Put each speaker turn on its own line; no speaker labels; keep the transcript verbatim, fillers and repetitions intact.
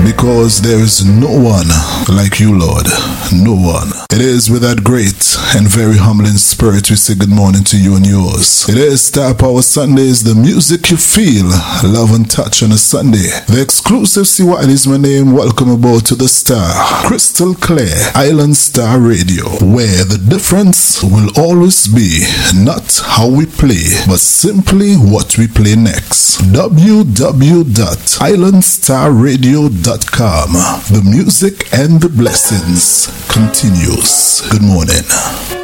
because there is no one like you, Lord. No one. It is with that great and very humbling spirit we say good morning to you and yours. It is Star Power Sundays, the music you feel, love and touch on a Sunday. The exclusive C Y L is my name. Welcome aboard to the Star, crystal clear Island Star Radio, where the difference will always be not how we play, but simply what we play next. w w w dot island star radio dot com. The music and the blessings continues. Good morning.